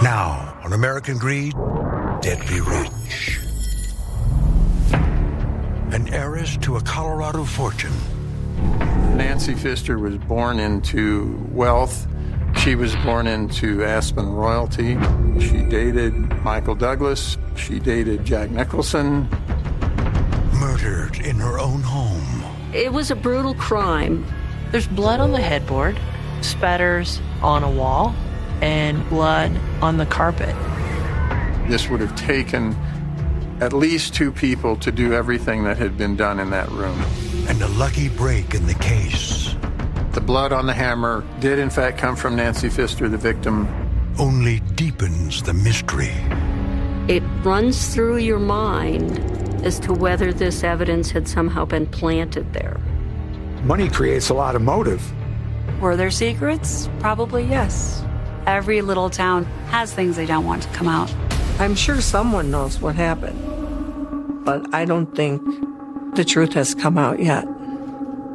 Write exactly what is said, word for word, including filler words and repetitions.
Now, on American Greed, Deadly Rich. An heiress to a Colorado fortune. Nancy Pfister was born into wealth. She was born into Aspen royalty. She dated Michael Douglas. She dated Jack Nicholson. Murdered in her own home. It was a brutal crime. There's blood on the headboard, spatters on a wall, and blood on the carpet. This would have taken at least two people to do everything that had been done in that room. And a lucky break in the case. The blood on the hammer did in fact come from Nancy Pfister, the victim. Only deepens the mystery. It runs through your mind as to whether this evidence had somehow been planted there. Money creates a lot of motive. Were there secrets? Probably yes. Every little town has things they don't want to come out. I'm sure someone knows what happened, but I don't think the truth has come out yet.